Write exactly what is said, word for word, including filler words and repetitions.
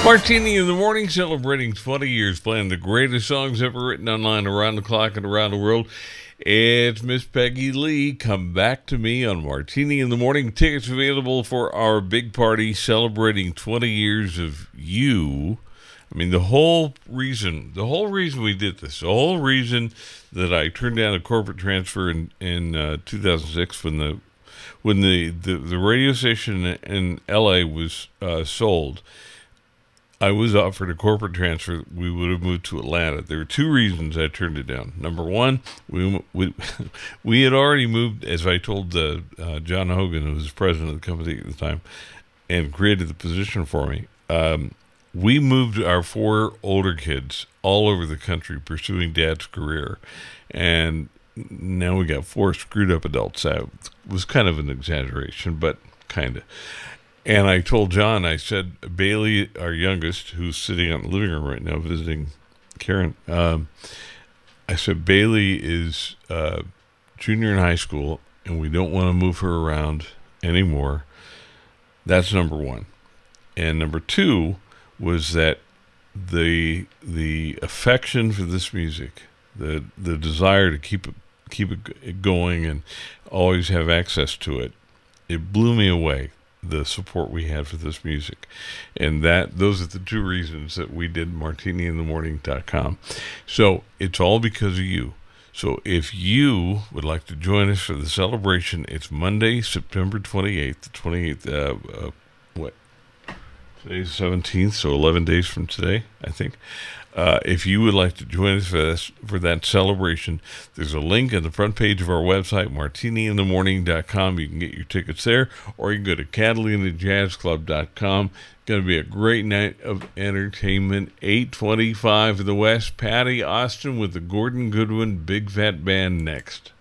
Martini in the Morning, celebrating twenty years, playing the greatest songs ever written online around the clock and around the world. It's Miss Peggy Lee. Come back to me on Martini in the Morning. Tickets available for our big party celebrating twenty years of you. I mean, the whole reason, the whole reason we did this, the whole reason that I turned down a corporate transfer in, in uh, two thousand six when the when the, the, the radio station in L A was uh, sold, I was offered a corporate transfer. We would have moved to Atlanta. There were two reasons I turned it down. Number one, we we, we had already moved, as I told uh, uh, John Hogan, who was president of the company at the time, and created the position for me. Um, we moved our four older kids all over the country pursuing Dad's career, and now we got four screwed up adults. That was kind of an exaggeration, but kind of. And I told John, I said, Bailey, our youngest, who's sitting on the living room right now visiting Karen, um, I said, Bailey is uh, junior in high school, and we don't want to move her around anymore. That's number one. And number two was that the the affection for this music, the the desire to keep it, keep it going and always have access to it, it blew me away, the support we had for this music. And that those are the two reasons that we did martini in the morning dot com. So it's all because of you. So if you would like to join us for the celebration, it's Monday, September twenty-eighth, the twenty-eighth, uh, uh, what? Today's the seventeenth, so eleven days from today, I think. Uh, if you would like to join us for, this, for that celebration, there's a link on the front page of our website, martini in the morning dot com. You can get your tickets there, or you can go to catalina jazz club dot com. It's going to be a great night of entertainment. eight twenty-five in the West, Patty Austin with the Gordon Goodwin Big Fat Band next.